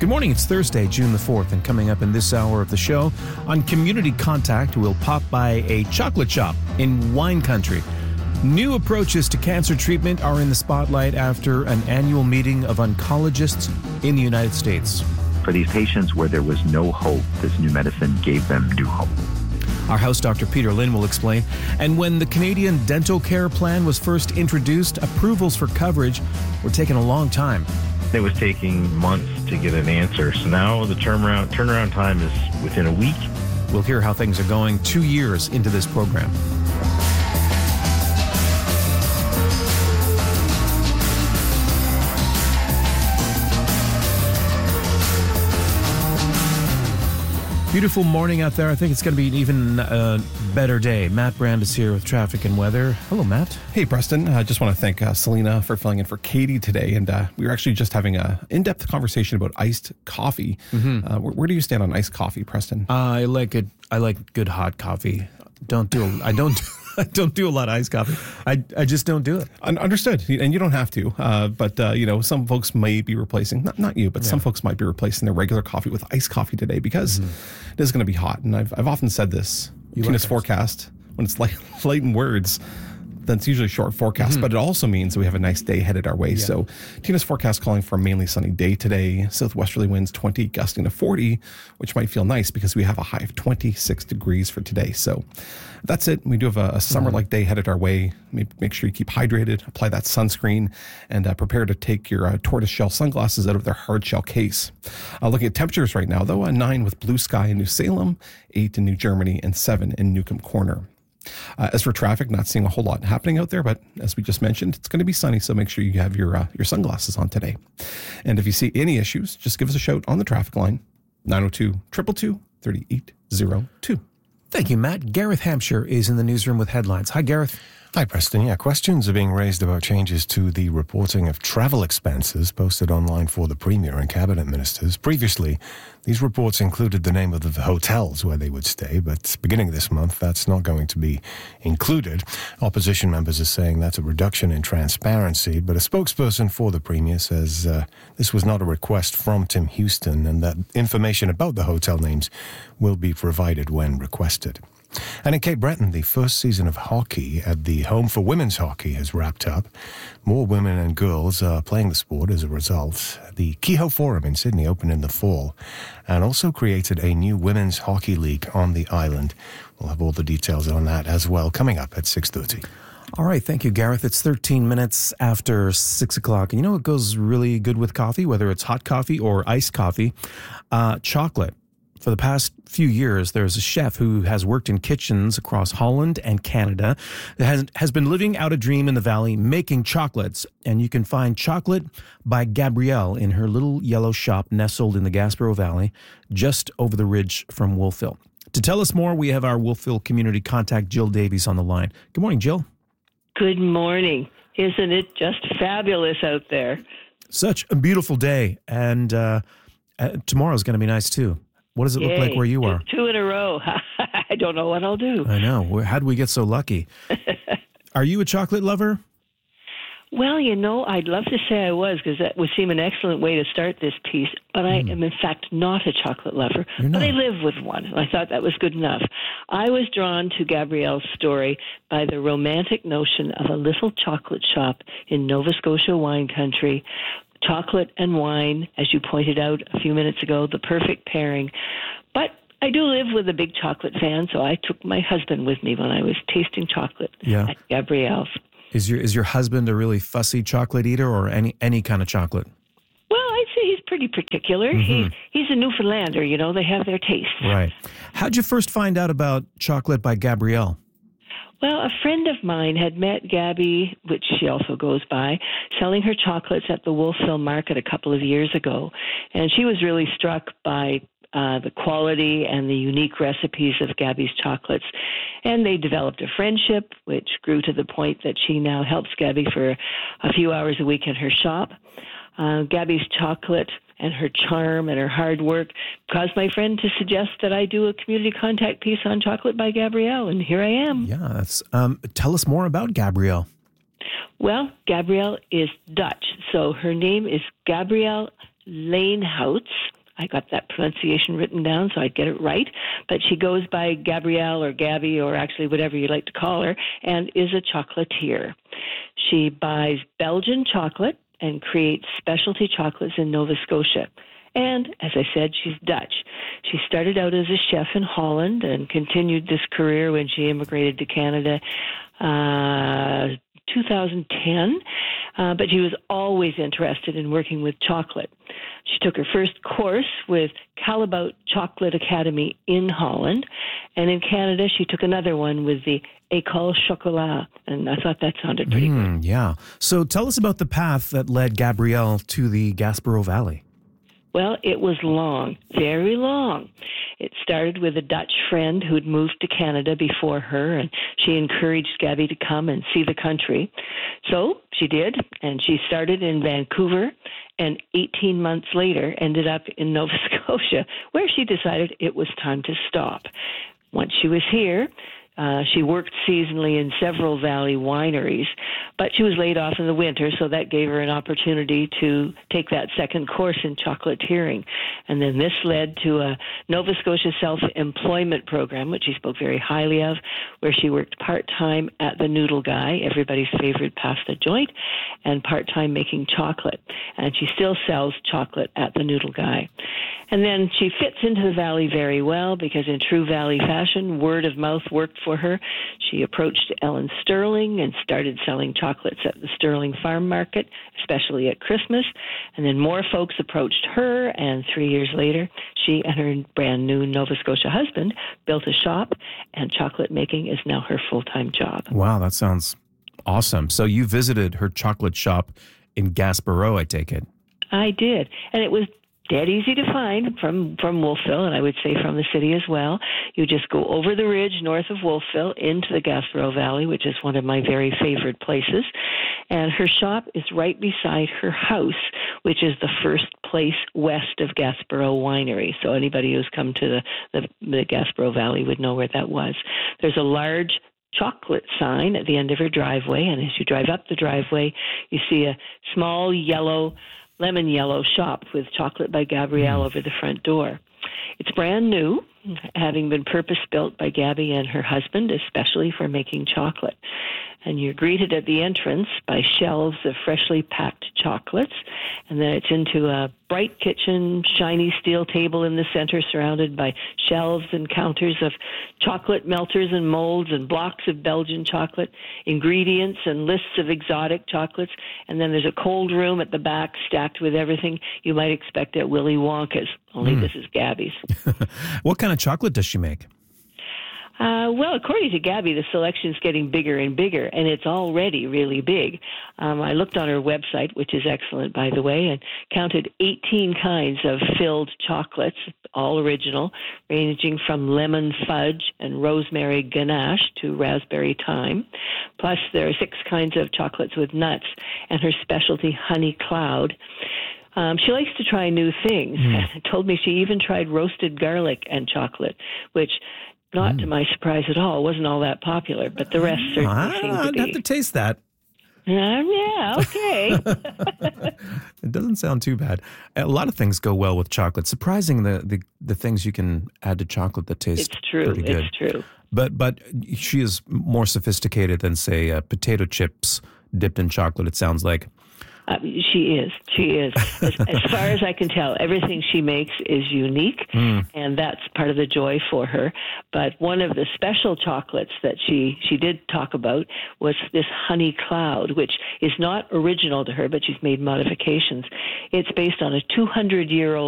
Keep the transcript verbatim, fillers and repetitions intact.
Good morning, it's Thursday, June the fourth, and coming up in this hour of the show, on Community Contact, we'll pop by a chocolate shop in wine country. New approaches to cancer treatment are in the spotlight after an annual meeting of oncologists in the United States. For these patients where there was no hope, this new medicine gave them new hope. Our house doctor Peter Lynn will explain. And when the Canadian Dental Care Plan was first introduced, approvals for coverage were taking a long time. It was taking months to get an answer. So now the turnaround turnaround time is within a week. We'll hear how things are going two years into this program. Beautiful morning out there. I think it's going to be an even uh, better day. Matt Brand is here with traffic and weather. Hello, Matt. Hey, Preston. I uh, just want to thank uh, Selena for filling in for Katie today. And uh, we were actually just having an in-depth conversation about iced coffee. Mm-hmm. Uh, where, where do you stand on iced coffee, Preston? Uh, I like it. I like good hot coffee. Don't do. A, I don't. I don't do a lot of iced coffee. I, I just don't do it. Understood. And you don't have to. Uh, but, uh, you know, some folks may be replacing, not, not you, but yeah. some folks might be replacing their regular coffee with iced coffee today because mm-hmm. it is going to be hot. And I've I've often said this. You Tina's like forecast, when it's light, light in words, that's usually short forecast, mm-hmm. but it also means that we have a nice day headed our way. Yeah. So Tina's forecast calling for a mainly sunny day today. Southwesterly winds twenty, gusting to forty, which might feel nice because we have a high of twenty-six degrees for today. So that's it. We do have a, a summer-like day headed our way. Make, make sure you keep hydrated, apply that sunscreen, and uh, prepare to take your uh, tortoise-shell sunglasses out of their hard-shell case. Uh, looking at temperatures right now, though, uh, nine with blue sky in New Salem, eight in New Germany, and seven in Newcomb Corner. Uh, as for traffic, not seeing a whole lot happening out there, but as we just mentioned, it's going to be sunny, so make sure you have your uh, your sunglasses on today. And if you see any issues, just give us a shout on the traffic line, nine oh two, two two two, three eight oh two. Thank you, Matt. Gareth Hampshire is in the newsroom with headlines. Hi, Gareth. Hi, Preston. Yeah, questions are being raised about changes to the reporting of travel expenses posted online for the Premier and Cabinet Ministers. Previously, these reports included the name of the hotels where they would stay, but beginning this month, that's not going to be included. Opposition members are saying that's a reduction in transparency, but a spokesperson for the Premier says uh, this was not a request from Tim Houston and that information about the hotel names will be provided when requested. And in Cape Breton, the first season of hockey at the Home for Women's Hockey has wrapped up. More women and girls are playing the sport as a result. The Kehoe Forum in Sydney opened in the fall and also created a new women's hockey league on the island. We'll have all the details on that as well coming up at six thirty. All right, thank you, Gareth. It's thirteen minutes after six o'clock. And you know what goes really good with coffee, whether it's hot coffee or iced coffee? Uh, chocolate. For the past few years, there's a chef who has worked in kitchens across Holland and Canada, has, has been living out a dream in the valley, making chocolates. And you can find Chocolate by Gabrielle in her little yellow shop nestled in the Gaspereau Valley, just over the ridge from Wolfville. To tell us more, we have our Wolfville community contact, Jill Davies, on the line. Good morning, Jill. Good morning. Isn't it just fabulous out there? Such a beautiful day. And uh, uh, tomorrow's going to be nice, too. What does it Yay. look like where you are? Two in a row. I don't know what I'll do. I know. How did we get so lucky? Are you a chocolate lover? Well, you know, I'd love to say I was because that would seem an excellent way to start this piece. But I mm. am, in fact, not a chocolate lover. You're not. But I live with one. I thought that was good enough. I was drawn to Gabrielle's story by the romantic notion of a little chocolate shop in Nova Scotia wine country. Chocolate and wine, as you pointed out a few minutes ago, the perfect pairing. But I do live with a big chocolate fan, so I took my husband with me when I was tasting chocolate yeah. at Gabrielle's. Is your is your husband a really fussy chocolate eater or any any kind of chocolate? Well, I'd say he's pretty particular. Mm-hmm. He, he's a Newfoundlander, you know, they have their tastes. Right. How'd you first find out about Chocolate by Gabrielle? Well, a friend of mine had met Gabby, which she also goes by, selling her chocolates at the Wolfville Market a couple of years ago. And she was really struck by uh, the quality and the unique recipes of Gabby's chocolates. And they developed a friendship, which grew to the point that she now helps Gabby for a few hours a week in her shop. Uh, Gabby's chocolate and her charm and her hard work caused my friend to suggest that I do a community contact piece on Chocolate by Gabrielle, and here I am. Yeah, that's. Um, tell us more about Gabrielle. Well, Gabrielle is Dutch, so her name is Gabrielle Lanehoutz. I got that pronunciation written down so I'd get it right. But she goes by Gabrielle or Gabby or actually whatever you like to call her and is a chocolatier. She buys Belgian chocolate and creates specialty chocolates in Nova Scotia. And, as I said, she's Dutch. She started out as a chef in Holland and continued this career when she immigrated to Canada uh, two thousand ten. Uh, but she was always interested in working with chocolate. She took her first course with Calabout Chocolate Academy in Holland. And in Canada, she took another one with the École Chocolat. And I thought that sounded pretty Mm, good. yeah. So tell us about the path that led Gabrielle to the Gaspereau Valley. Well, it was long, very long. It started with a Dutch friend who'd moved to Canada before her, and she encouraged Gabby to come and see the country. So she did, and she started in Vancouver, and eighteen months later ended up in Nova Scotia, where she decided it was time to stop. Once she was here, Uh, she worked seasonally in several valley wineries, but she was laid off in the winter, so that gave her an opportunity to take that second course in chocolatiering. And then this led to a Nova Scotia self-employment program, which she spoke very highly of, where she worked part-time at the Noodle Guy, everybody's favorite pasta joint, and part-time making chocolate. And she still sells chocolate at the Noodle Guy. And then she fits into the valley very well because in true valley fashion, word of mouth worked for her. She approached Ellen Sterling and started selling chocolates at the Sterling Farm Market, especially at Christmas. And then more folks approached her, and three years later, she and her brand new Nova Scotia husband built a shop, and chocolate making is now her full-time job. Wow, that sounds awesome. So you visited her chocolate shop in Gaspereau, I take it. I did, and it was dead easy to find from, from Wolfville, and I would say from the city as well. You just go over the ridge north of Wolfville into the Gaspereau Valley, which is one of my very favorite places. And her shop is right beside her house, which is the first place west of Gaspereau Winery. So anybody who's come to the, the, the Gaspereau Valley would know where that was. There's a large chocolate sign at the end of her driveway, and as you drive up the driveway, you see a small yellow lemon yellow shop with Chocolate by Gabrielle over the front door. It's brand new, having been purpose-built by Gabby and her husband, especially for making chocolate. And you're greeted at the entrance by shelves of freshly packed chocolates, and then it's into a bright kitchen, shiny steel table in the center surrounded by shelves and counters of chocolate melters and molds and blocks of Belgian chocolate, ingredients and lists of exotic chocolates, and then there's a cold room at the back stacked with everything you might expect at Willy Wonka's, only mm. this is Gabby's. What kind of chocolate does she make? Uh, well, according to Gabby, the selection's getting bigger and bigger, and it's already really big. Um, I looked on her website, which is excellent, by the way, and counted eighteen kinds of filled chocolates, all original, ranging from lemon fudge and rosemary ganache to raspberry thyme. Plus, there are six kinds of chocolates with nuts, and her specialty honey cloud. Um, she likes to try new things. Mm. Told me she even tried roasted garlic and chocolate, which, not mm. to my surprise at all, wasn't all that popular, but the rest certainly ah, seemed to I'd be. have to taste that. Um, yeah, okay. It doesn't sound too bad. A lot of things go well with chocolate. Surprising the, the, the things you can add to chocolate that taste It's true. pretty good. It's true. But but she is more sophisticated than, say, uh, potato chips dipped in chocolate, it sounds like. Uh, she is. She is. As, as far as I can tell, everything she makes is unique, mm. and that's part of the joy for her. But one of the special chocolates that she, she did talk about was this honey cloud, which is not original to her, but she's made modifications. It's based on a two hundred year old